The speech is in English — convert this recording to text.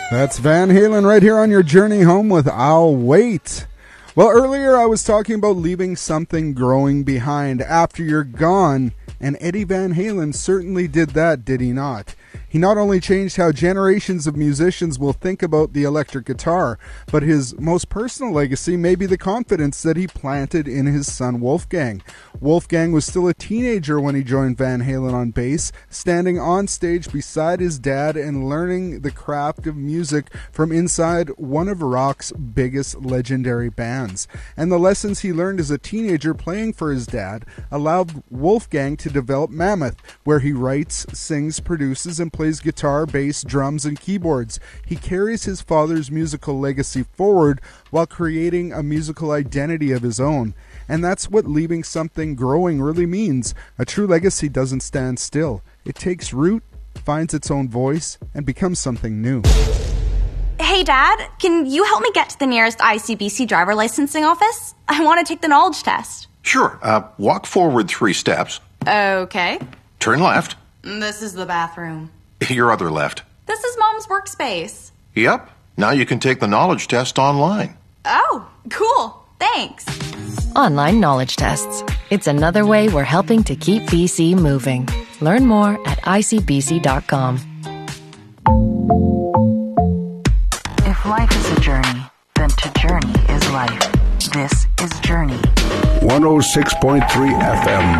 That's Van Halen right here on your journey home with I'll Wait. Well, earlier I was talking about leaving something growing behind after you're gone, and Eddie Van Halen certainly did that, did he not? He not only changed how generations of musicians will think about the electric guitar, but his most personal legacy may be the confidence that he planted in his son Wolfgang. Wolfgang was still a teenager when he joined Van Halen on bass, standing on stage beside his dad and learning the craft of music from inside one of rock's biggest legendary bands. And the lessons he learned as a teenager playing for his dad allowed Wolfgang to develop Mammoth, where he writes, sings, produces, and plays guitar, bass, drums, and keyboards. He carries his father's musical legacy forward while creating a musical identity of his own. And that's what leaving something growing really means. A true legacy doesn't stand still. It takes root, finds its own voice, and becomes something new. Hey, Dad, can you help me get to the nearest ICBC driver licensing office? I want to take the knowledge test. Sure. Walk forward 3 steps. Okay. Turn left. This is the bathroom. Your other left. This is Mom's workspace. Yep. Now you can take the knowledge test online. Oh, cool. Thanks. Online knowledge tests. It's another way we're helping to keep BC moving. Learn more at icbc.com. If life is a journey, then to journey is life. This is Journey. 106.3 FM.